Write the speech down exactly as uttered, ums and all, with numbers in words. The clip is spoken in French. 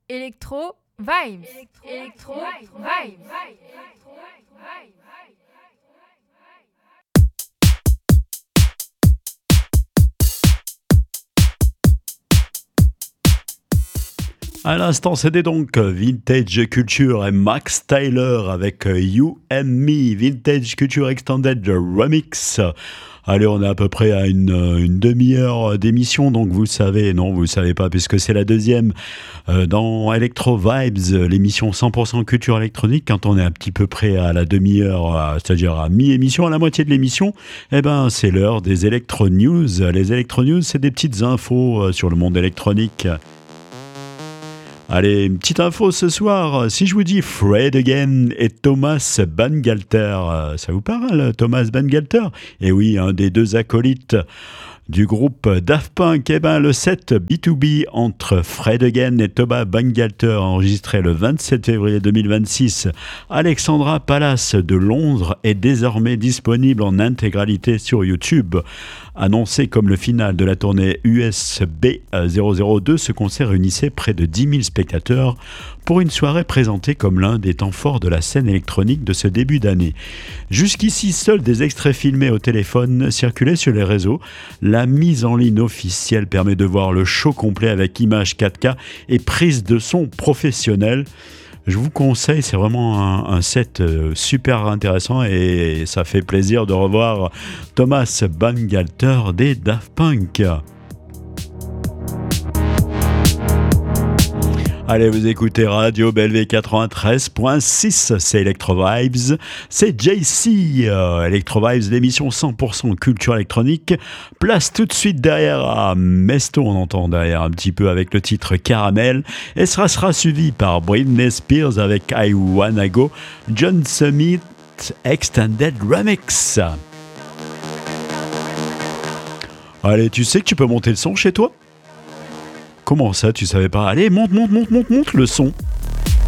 Electro Vibes. Electro Vibes. À l'instant, c'était donc Vintage Culture et Max Tyler avec You and Me, Vintage Culture Extended Remix. Allez, on est à peu près à une, une demi-heure d'émission, donc vous savez, non, vous ne savez pas, puisque c'est la deuxième euh, dans Electro Vibes, l'émission cent pour cent culture électronique. Quand on est un petit peu près à la demi-heure, à, c'est-à-dire à mi-émission, à la moitié de l'émission, eh ben, c'est l'heure des Electro News. Les Electro News, c'est des petites infos euh, sur le monde électronique. Allez, une petite info ce soir. Si je vous dis Fred Again et Thomas Bangalter, ça vous parle, Thomas Bangalter ? Eh oui, un des deux acolytes du groupe Daft Punk. Eh ben, le set B deux B entre Fred Again et Thomas Bangalter, enregistré le vingt-sept février deux mille vingt-six, Alexandra Palace de Londres, est désormais disponible en intégralité sur YouTube. Annoncé comme le final de la tournée U S B zéro zéro deux, ce concert réunissait près de dix mille spectateurs pour une soirée présentée comme l'un des temps forts de la scène électronique de ce début d'année. Jusqu'ici, seuls des extraits filmés au téléphone circulaient sur les réseaux. La mise en ligne officielle permet de voir le show complet avec images quatre K et prise de son professionnelle. Je vous conseille, c'est vraiment un, un set super intéressant et ça fait plaisir de revoir Thomas Bangalter des Daft Punk. Allez, vous écoutez Radio B L V quatre-vingt-treize point six, c'est Electro Vibes, c'est J C, euh, Electro Vibes, l'émission cent pour cent culture électronique. Place tout de suite derrière à Mesto, on entend derrière un petit peu avec le titre Caramel, et sera, sera suivi par Britney Spears avec I Wanna Go, John Summit Extended Remix. Allez, tu sais que tu peux monter le son chez toi ? Comment ça, tu savais pas ? Allez, monte, monte, monte, monte, monte le son.